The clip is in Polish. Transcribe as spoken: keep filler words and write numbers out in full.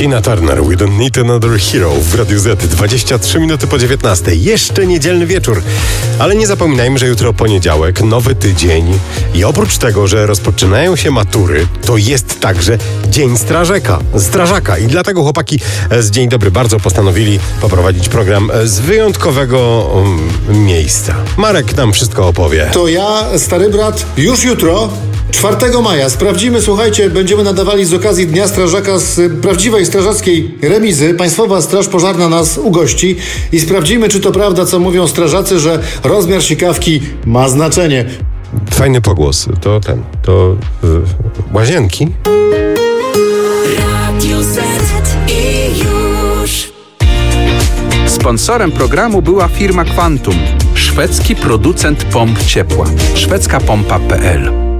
Tina Turner, We Don't Need Another Hero w Radiu Z, dwadzieścia trzy minuty po dziewiętnastej. Jeszcze niedzielny wieczór, ale nie zapominajmy, że jutro poniedziałek, nowy tydzień i oprócz tego, że rozpoczynają się matury, to jest także Dzień Strażaka, Strażaka i dlatego chłopaki z Dzień Dobry bardzo postanowili poprowadzić program z wyjątkowego um, miejsca. Marek nam wszystko opowie. To ja, stary brat, już jutro, czwartego maja, sprawdzimy, słuchajcie, będziemy nadawali z okazji Dnia Strażaka z prawdziwej strażackiej remizy. Państwowa Straż Pożarna nas ugości i sprawdzimy, czy to prawda, co mówią strażacy, że rozmiar sikawki ma znaczenie. Fajny pogłos. To ten, to yy, łazienki. Radio Z i już. Sponsorem programu była firma Quantum, szwedzki producent pomp ciepła. szwedzka pompa kropka p l.